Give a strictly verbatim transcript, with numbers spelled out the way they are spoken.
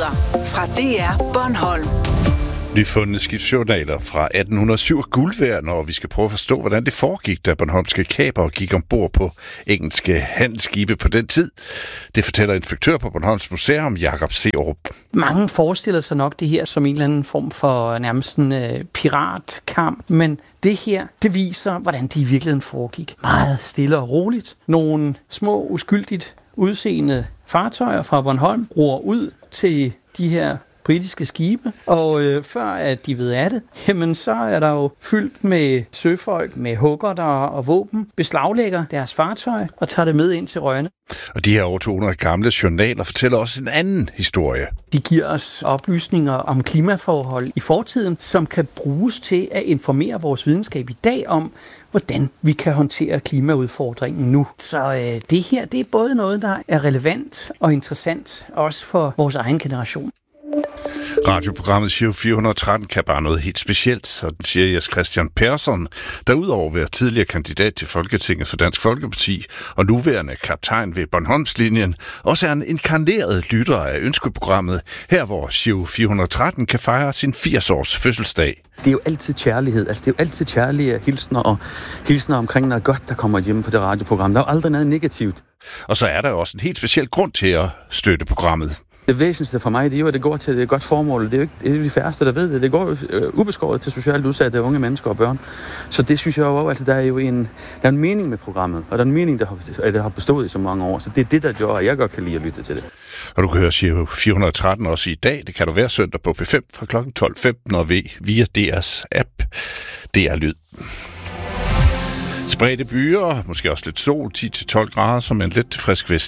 Nyheder fra D R Bornholm. Nyfundne skibsjournaler fra atten hundrede og syv guld værd, når vi skal prøve at forstå, hvordan det foregik, da bornholmske kapere gik ombord på engelske handelsskibe på den tid. Det fortæller inspektør på Bornholms Museum, Jakob Seerup. Mange forestiller sig nok det her som en eller anden form for nærmest en uh, piratkamp, men det her, det viser, hvordan det i virkeligheden foregik. Meget stille og roligt. Nogle små, uskyldigt udseende fartøjer fra Bornholm roer ud til de her britiske skibe, og øh, før at de ved af det, jamen så er der jo fyldt med søfolk, med huggerter og våben, beslaglægger deres fartøj og tager det med ind til Rønne. Og de her over to hundrede gamle journaler fortæller også en anden historie. De giver os oplysninger om klimaforhold i fortiden, som kan bruges til at informere vores videnskab i dag om, hvordan vi kan håndtere klimaudfordringen nu. Så øh, det her, det er både noget, der er relevant og interessant, også for vores egen generation. Radioprogrammet Giro fire hundrede og tretten kan bare noget helt specielt, så den siger Jes Christian Persson, der udover at være tidligere kandidat til Folketinget for Dansk Folkeparti og nuværende kaptajn ved Bornholmslinjen, også er en inkarneret lytter af ønskeprogrammet, her hvor Giro fire hundrede og tretten kan fejre sin firs års fødselsdag. Det er jo altid kærlighed, altså det er jo altid kærlige hilsner og hilsner omkring noget godt, der kommer hjem på det radioprogram. Der er jo aldrig noget negativt. Og så er der jo også en helt speciel grund til at støtte programmet. Det væsentligste for mig, det er jo, at det går til et godt formål. Det er jo ikke det er de færreste, der ved det. Det går jo øh, ubeskåret til socialt udsatte unge mennesker og børn. Så det synes jeg jo, altså der er jo en, der er en mening med programmet, og der er en mening, der har, at det har bestået i så mange år. Så det er det, der gør, at jeg godt kan lide at lytte til det. Og du kan høre Giro fire hundrede og tretten også i dag. Det kan du være søndag på P fem fra klokken tolv femten og via D R's app D R Lyd. Spredte byer, måske også lidt sol, ti til tolv grader, som en lidt frisk vest.